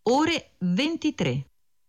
ore 23.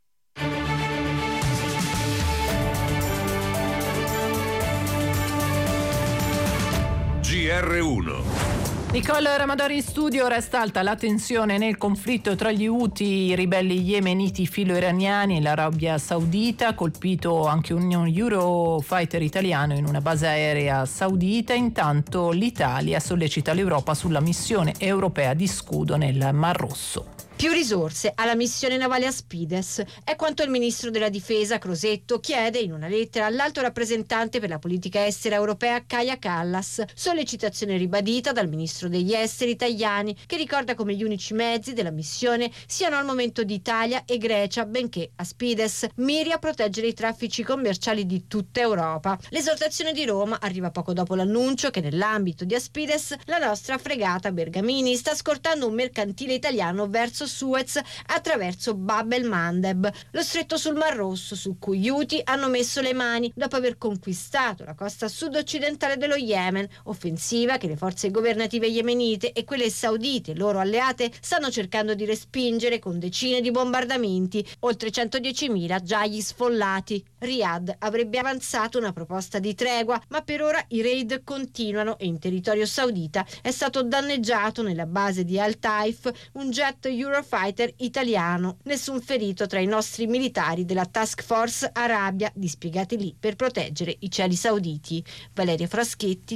GR1. Nicole Ramadori in studio. Resta alta la tensione nel conflitto tra gli Houthi, i ribelli yemeniti filo-iraniani e l'Arabia Saudita. Colpito anche un Eurofighter italiano in una base aerea saudita. Intanto l'Italia sollecita l'Europa sulla missione europea di scudo nel Mar Rosso. Più risorse alla missione navale Aspides è quanto il ministro della difesa Crosetto chiede in una lettera all'alto rappresentante per la politica estera europea Kaja Kallas, sollecitazione ribadita dal ministro degli esteri Tajani, che ricorda come gli unici mezzi della missione siano al momento di Italia e Grecia, benché Aspides miri a proteggere i traffici commerciali di tutta Europa. L'esortazione di Roma arriva poco dopo l'annuncio che nell'ambito di Aspides la nostra fregata Bergamini sta scortando un mercantile italiano verso Suez attraverso Bab el-Mandeb, lo stretto sul Mar Rosso su cui gli Houthi hanno messo le mani dopo aver conquistato la costa sud-occidentale dello Yemen, offensiva che le forze governative yemenite e quelle saudite, loro alleate, stanno cercando di respingere con decine di bombardamenti, oltre 110.000 già gli sfollati. Riyadh avrebbe avanzato una proposta di tregua, ma per ora i raid continuano e in territorio saudita è stato danneggiato nella base di Al-Taif un jet Eurofighter italiano. Nessun ferito tra i nostri militari della Task Force Arabia dispiegati lì per proteggere i cieli sauditi. Valeria Fraschetti,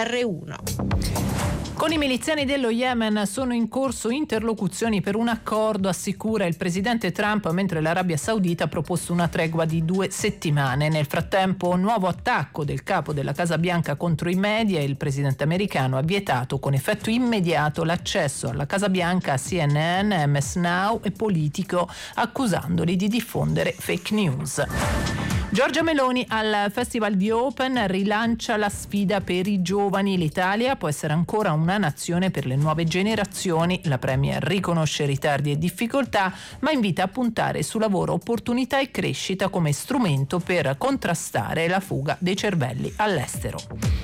GR1. Con i miliziani dello Yemen sono in corso interlocuzioni per un accordo, assicura il presidente Trump, mentre l'Arabia Saudita ha proposto una tregua di 2 settimane. Nel frattempo, nuovo attacco del capo della Casa Bianca contro i media. Il presidente americano ha vietato con effetto immediato l'accesso alla Casa Bianca a CNN, MS Now e Politico, accusandoli di diffondere fake news. Giorgia Meloni al Festival di Open rilancia la sfida per i giovani. L'Italia può essere ancora una nazione per le nuove generazioni. La premier riconosce ritardi e difficoltà, ma invita a puntare su lavoro, opportunità e crescita come strumento per contrastare la fuga dei cervelli all'estero.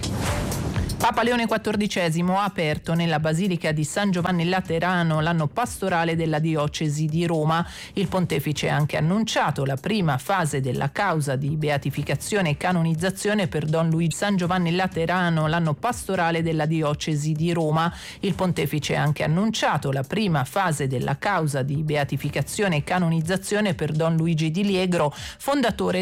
Papa Leone XIV ha aperto nella Basilica di San Giovanni Laterano l'anno pastorale della diocesi di Roma. Il pontefice ha anche annunciato la prima fase della causa di beatificazione e canonizzazione per Don Luigi San Giovanni Laterano, l'anno pastorale della diocesi di Roma. Il pontefice ha anche annunciato la prima fase della causa di beatificazione e canonizzazione per Don Luigi di Liegro, fondatore